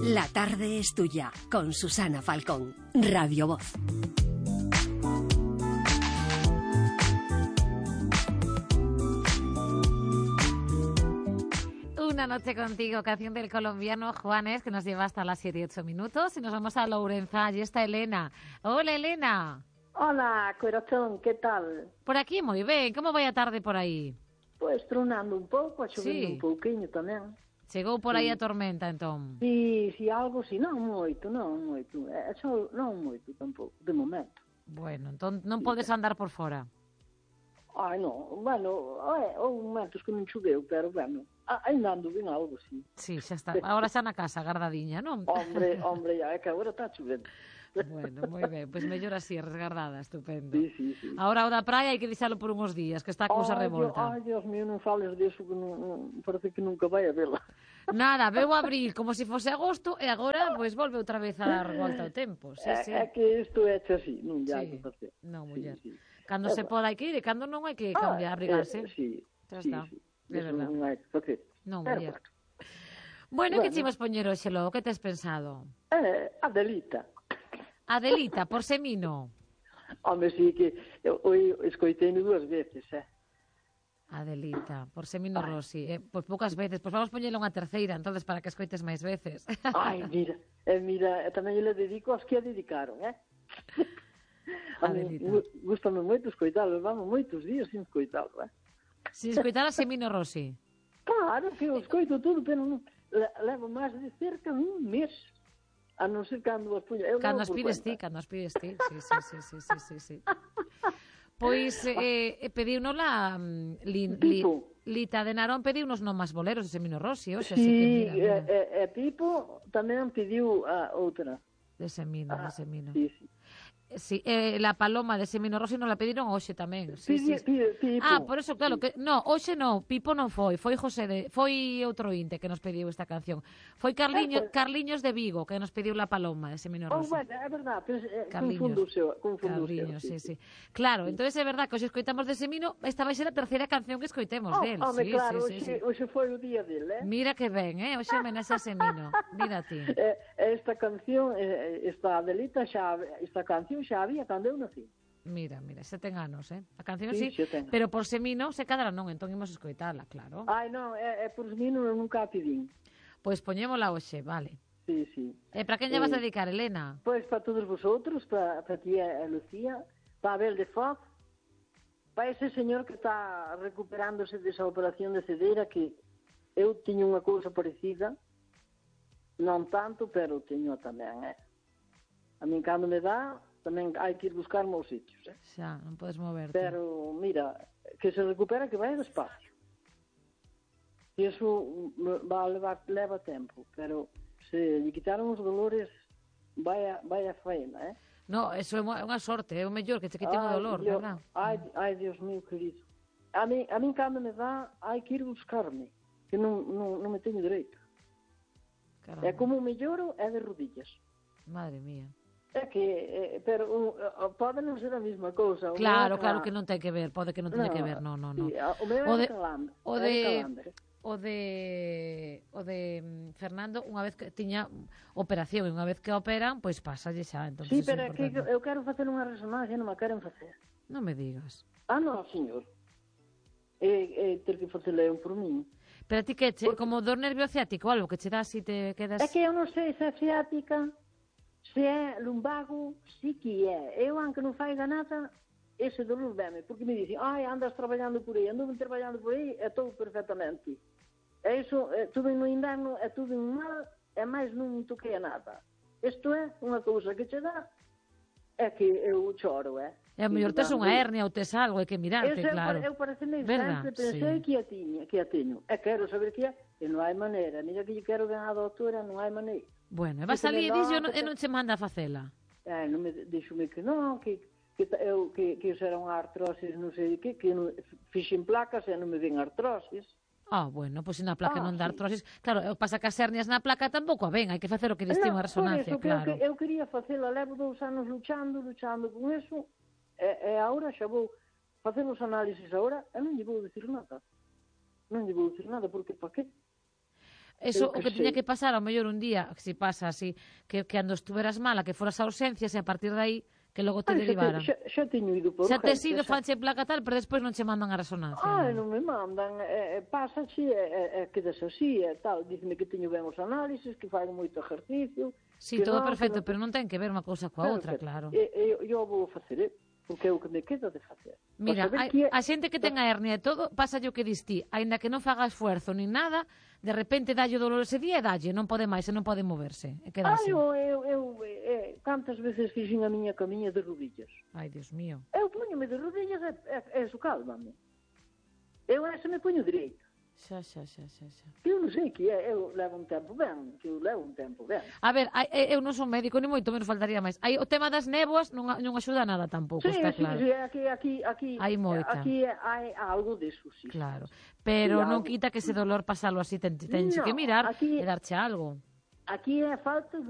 La tarde es tuya, con Susana Falcón, Radio Voz. Una noche contigo, canción del colombiano Juanes, que nos lleva hasta las 7 y 8 minutos. Y nos vamos a Lourenço. Allí está Elena. Hola, Elena. Hola, corazón, ¿qué tal? Por aquí moi ben. Como vai a tarde por aí? Pois tronando un pouco, chovendo Sí. un pouquiño tamén. Chegou por aí a tormenta, entón. Si algo, si non moito. Só non moito tampouco, de momento. Bueno, entón non podes andar por fora. Ai, non, bueno, houve momentos que non choveu, pero, bueno, ainda ando ben algo, si. Sí, xa está. Agora xa na casa, guardadiña, non? Hombre, é que agora está chovendo. Bueno, moi ben, pois mellor así, resguardada, estupendo. Sí. Ahora o da praia hai que deixalo por uns días, que está a cousa revolta. Ai, Dios mío, non fales disso, que non, parece que nunca vai a vela. Nada, veo abril como se fose agosto e agora pois volve outra vez a dar volta ao tempo. Sí. É que isto é así, non Sí. hai que facer. Non, muller. Sí. Cando se poda hai que ir e cando non hai que cambiar, abrigarse. Sí. Xa está, de Eso verdad. non hai que facer. Non, Pero, muller. Bueno, que chimos poñer hoxe logo? Que tes pensado? Adelita. Adelita, por Semino. Home, sí, que eu escoitei dúas veces, Adelita, por Semino Rossi. Pois poucas veces, pois vamos poñelo unha terceira, entonces para que escoites máis veces. Ai, mira, tamén eu le dedico aos que a dedicaron, Adelita. Gústame moito escoitalo, vamos moitos días sin escoitalo, Si escoitar a Semino Rossi. Claro que eu escoito tudo, pero non, levo máis de cerca un mes. A non ser cando as puño. Cando as pides ti. Sí. Pois pediunos la Lita de Narón pediunos non máis boleros de Semino Rossi, hoxe, así que mira. Pipo tamén pediu a outra. De Semino. Sí. Sí, la Paloma de Semino Rossi non la pediron hoxe tamén. Sí. Pipo. Por eso, claro, que no, hoxe non, Pipo non foi foi outro inte que nos pediu esta canción. Foi Carliños de Vigo que nos pediu la Paloma de Semino Rossi. Bueno, é verdad, pero Carliños, confunduse. sí. Claro, entonces é verdad que hoxe escoitamos de Semino, esta vai ser a terceira canción que escoitemos del. Sí, claro, hoxe foi o día del, Mira que ben, hoxe homenaxe a Semino. Mira ti. Esta canción, esta Adelita esta canción xa había cando eu nací. Mira, xa ten anos, A canción sí, ten. pero por Semino se cadra non, entón imos escoitala, claro. Ai, non, por Semino nunca a pedín. Pois poñémola hoxe, vale. Sí. E para quen lle vas a dedicar, Elena? Pois para todos vosotros, para ti e Lucía, para Abel de Foz, para ese señor que está recuperándose desa operación de cedeira, que eu tiño unha cousa parecida, non tanto, pero teño tamén, A min cando me dá, tamén hai que ir buscar aos sitios, Xa, non podes moverte. Pero, mira, que se recupera, que vai despacio. E iso leva tempo, pero se lle quitaron os dolores, vai a faena, No, eso é unha sorte, é o mellor que che quiten o dolor, verdad? Ai, Dios mío, querido. A min cando me dá, hai que ir buscarme, que non me teño dereito. Caramba. É como o melloro é de rodillas. Madre mía. É que, pero pode non ser a mesma cousa. Claro que non ten que ver, pode que non teña que ver, no. Sí, o meu é de calambre. O de Fernando, unha vez que tiña operación e unha vez que operan, pois pásalle xa, entonces. Sí, pero é que eu quero facer unha resonancia, non me queren facer. Non me digas. Non, señor. Ter que facela eu por min. Pero a ti que como dor nervio ciático, algo que che dá así te quedas. É que eu non sei se é ciática, se é lumbago, si que é. Eu, aunque non faiga nada, ese dolor veme, porque me dicen, andas traballando por aí, ando traballando por aí, e estou perfectamente. E iso, tuve no inverno, e tuve un mal, e máis non toquei a nada. Isto é unha cousa que che dá, é que eu choro, E a mellor tes unha hernia ou tes algo, hai que mirarte, claro. Eu pareceme sempre pensei que a teño, e quero saber que é, e non hai maneira, mira que lle quero ver a doutora, non hai maneira. Bueno, e vas ali e dixo e non che manda a facela. Non me dixome que non, que isso era unha artrosis, non sei que fixen placas e non me ven artrosis. Bueno, pois na placa non dá artrosis. Claro, pasa que as hernias na placa tampouco a ven, hai que facer o que diste unha resonancia, claro. Eu quería facela, levo 2 anos luchando con eso, e agora xa vou facer os análisis agora, e non lle vou dicir nada. Non lle vou dicir nada, porque pa que? Eso, Eu o que sei. tiña que pasar, ao mellor un día, si pasa así, que cando estuveras mala, que foras a urgencias e a partir de aí que logo te derivaran. Xa teño ido por Xa te urgencias, sido fanche placa tal, pero despois non che mandan a resonancia. non me mandan, pasa así, quedas así, tal, díceme que teño ben os análisis, que fago moito ejercicio. Sí, que todo non, perfecto, que non- pero non ten que ver unha cousa coa outra, claro. Eu vou facer, porque é o que me queda de facer. Mira, Para saber que a xente que ten a hernia e todo, pasa o que distí, aínda que non faga esfuerzo nin nada, de repente dalle o dolor ese día e dalle, non pode máis e non pode moverse. E queda así. eu cantas veces fixen a miña camiña de rodillas. Ai, Dios mío. Eu poñome de rodillas e eso cálmame. Eu ese me poño direito. Xa. Eu non sei que eu levo un tempo ben, A ver, eu non son médico, ni moito menos faltaría máis. Aí o tema das néboas non axuda nada tampouco, Sí, está claro. aquí Hai moita. aquí hai algo de eso, sí. Claro. Pero Sí, non algo. quita que ese dolor pasalo así, tenche que No, mirar aquí- e darche algo. Aquí é falta